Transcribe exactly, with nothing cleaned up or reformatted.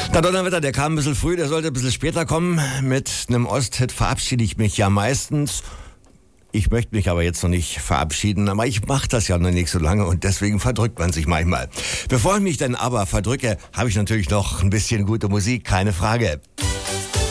Der Donnerwetter, der kam ein bisschen früh, der sollte ein bisschen später kommen. Mit einem Osthit verabschiede ich mich ja meistens. Ich möchte mich aber jetzt noch nicht verabschieden, aber ich mache das ja noch nicht so lange und deswegen verdrückt man sich manchmal. Bevor ich mich dann aber verdrücke, habe ich natürlich noch ein bisschen gute Musik, keine Frage.